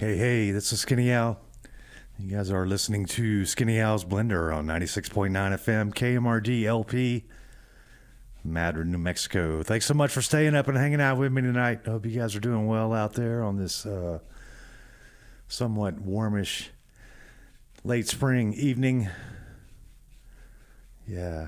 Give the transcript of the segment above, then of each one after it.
Hey, this is Skinny Al. You guys are listening to Skinny Al's Blender on 96.9 FM, KMRD LP, Madrid, New Mexico. Thanks so much for staying up and hanging out with me tonight. I hope you guys are doing well out there on this somewhat warmish late spring evening. Yeah.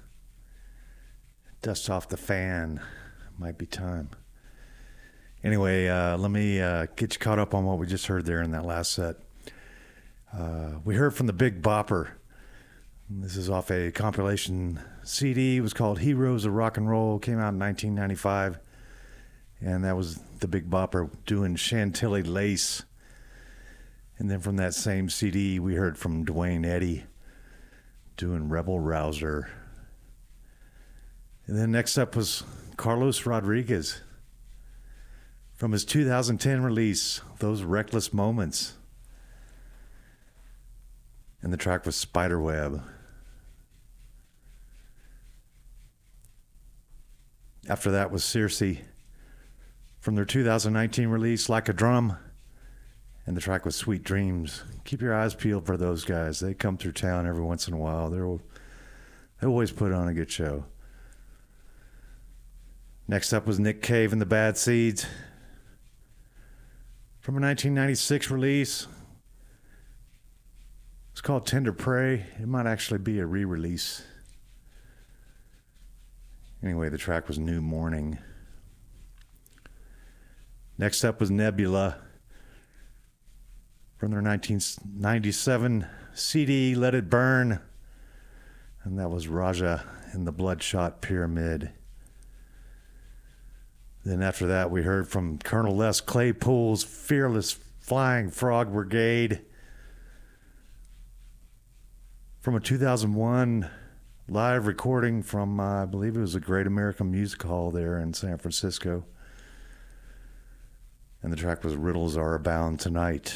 Dust off the fan. Might be time. Anyway, let me get you caught up on what we just heard there in that last set. We heard from the Big Bopper. This is off a compilation CD. It was called Heroes of Rock and Roll. Came out in 1995. And that was the Big Bopper doing Chantilly Lace. And then from that same CD, we heard from Dwayne Eddy doing Rebel Rouser. And then next up was Carlos Rodriguez from his 2010 release, Those Reckless Moments. And the track was Spiderweb. After that was Circe from their 2019 release, Like a Drum. And the track was Sweet Dreams. Keep your eyes peeled for those guys. They come through town every once in a while. They always put on a good show. Next up was Nick Cave and the Bad Seeds from a 1996 release. It's called Tender Prey. It might actually be a re-release. Anyway, the track was New Morning. Next up was Nebula from their 1997 CD, Let It Burn. And that was Raja in the Bloodshot Pyramid. Then after that, we heard from Colonel Les Claypool's Fearless Flying Frog Brigade from a 2001 live recording from, I believe it was a Great American Music Hall there in San Francisco. And the track was Riddles Are Abound Tonight.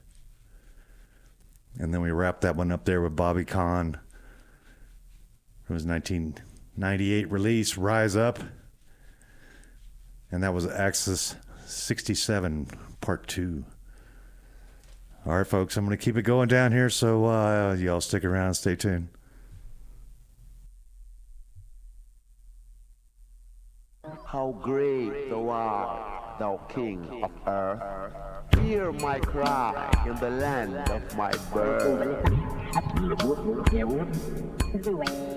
And then we wrapped that one up there with Bobby Kahn from his 1998 release, Rise Up. And that was Axis 67, Part 2. All right, folks, I'm going to keep it going down here, so y'all stick around and stay tuned. How great thou art, thou King of earth. Hear my cry in the land of my birth.